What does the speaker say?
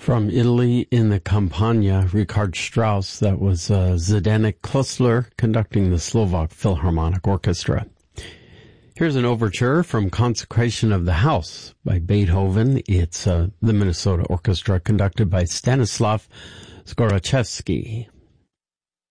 From Italy in the Campagna, Richard Strauss. That was Zdeněk Klüsler conducting the Slovak Philharmonic Orchestra. Here's an overture from Consecration of the House by Beethoven. It's the Minnesota Orchestra conducted by Stanislav Zgorachevsky.